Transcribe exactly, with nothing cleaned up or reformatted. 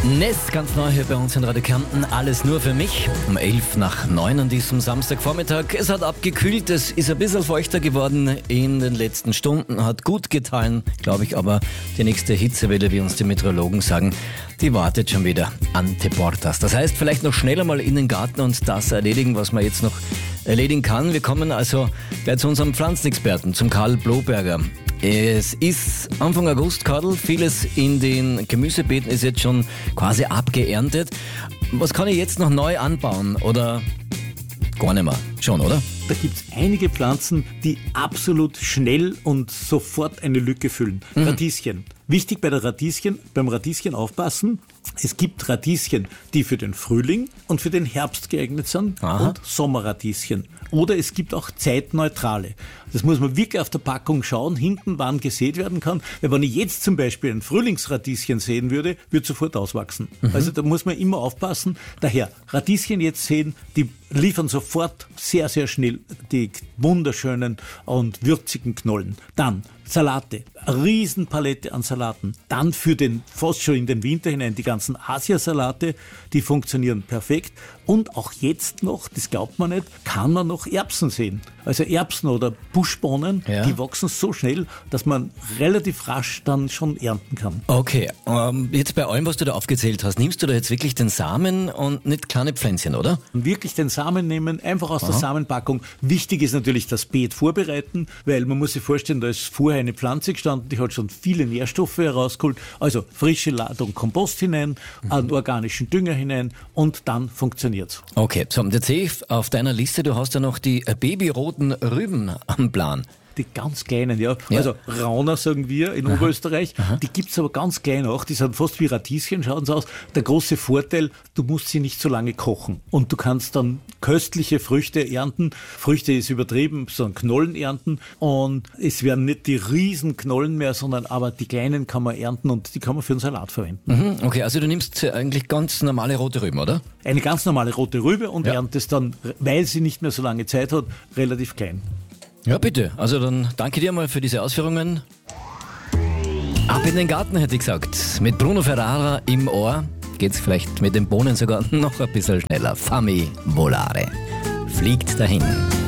Ness, ganz neu hier bei uns in Radio Kärnten. Alles nur für mich. Um elf nach neun an diesem Samstagvormittag. Es hat abgekühlt, es ist ein bisschen feuchter geworden in den letzten Stunden. Hat gut getan, glaube ich, aber die nächste Hitzewelle, wie uns die Meteorologen sagen, die wartet schon wieder ante portas. Das heißt, vielleicht noch schneller mal in den Garten und das erledigen, was man jetzt noch erledigen kann. Wir kommen also gleich zu unserem Pflanzenexperten, zum Karl Bloberger. Es ist Anfang August, Karl. Vieles in den Gemüsebeeten ist jetzt schon quasi abgeerntet. Was kann ich jetzt noch neu anbauen oder gar nicht mehr? Schon, oder? Da gibt es einige Pflanzen, die absolut schnell und sofort eine Lücke füllen. Mhm. Radieschen. Wichtig bei der Radieschen, beim Radieschen aufpassen. Es gibt Radieschen, die für den Frühling und für den Herbst geeignet sind. Aha. Und Sommerradieschen. Oder es gibt auch zeitneutrale. Das muss man wirklich auf der Packung schauen, hinten wann gesät werden kann. Weil wenn ich jetzt zum Beispiel ein Frühlingsradieschen säen würde, würde sofort auswachsen. Mhm. Also da muss man immer aufpassen. Daher, Radieschen jetzt säen, die liefern sofort sehr, sehr schnell die wunderschönen und würzigen Knollen. Dann Salate, eine Riesenpalette an Salaten. Dann für den, fast schon in den Winter hinein, die ganzen Asiasalate, die funktionieren perfekt. Und auch jetzt noch, das glaubt man nicht, kann man noch Erbsen sehen. Also Erbsen oder Buschbohnen, ja. Die wachsen so schnell, dass man relativ rasch dann schon ernten kann. Okay, ähm, jetzt bei allem, was du da aufgezählt hast, nimmst du da jetzt wirklich den Samen und nicht kleine Pflänzchen, oder? Und wirklich den Samen nehmen, einfach aus Aha. der Samenpackung. Wichtig ist natürlich das Beet vorbereiten, weil man muss sich vorstellen, da ist vorher eine Pflanze gestanden, die hat schon viele Nährstoffe herausgeholt. Also frische Ladung Kompost hinein, mhm. einen organischen Dünger hinein und dann funktioniert's. Okay, so, und jetzt sehe ich auf deiner Liste, du hast ja noch die babyroten Rüben am Plan. Die ganz kleinen, ja. ja. Also Rauner sagen wir in Aha. Oberösterreich. Aha. Die gibt's aber ganz klein auch. Die sind fast wie Radieschen, schauen sie aus. Der große Vorteil, du musst sie nicht so lange kochen. Und du kannst dann köstliche Früchte ernten. Früchte ist übertrieben, sondern Knollen ernten. Und es werden nicht die riesen Knollen mehr, sondern aber die kleinen kann man ernten und die kann man für einen Salat verwenden. Mhm. Okay, also du nimmst eigentlich ganz normale rote Rüben, oder? Eine ganz normale rote Rübe und ja. erntest dann, weil sie nicht mehr so lange Zeit hat, relativ klein. Ja, bitte. Also dann danke dir mal für diese Ausführungen. Ab in den Garten, hätte ich gesagt. Mit Bruno Ferrara im Ohr geht's vielleicht mit den Bohnen sogar noch ein bisschen schneller. Fammi Volare fliegt dahin.